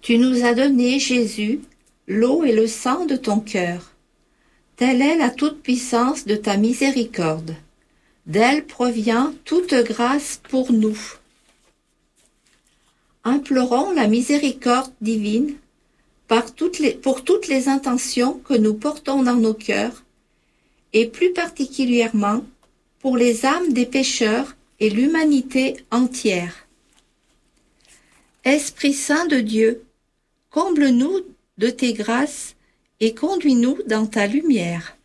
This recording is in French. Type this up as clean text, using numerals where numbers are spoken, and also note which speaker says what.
Speaker 1: Tu nous as donné, Jésus, l'eau et le sang de ton cœur. Telle est la toute-puissance de ta miséricorde. D'elle provient toute grâce pour nous. Implorons la miséricorde divine pour toutes les intentions que nous portons dans nos cœurs, et plus particulièrement pour les âmes des pécheurs et l'humanité entière. Esprit Saint de Dieu, comble-nous de tes grâces et conduis-nous dans ta lumière.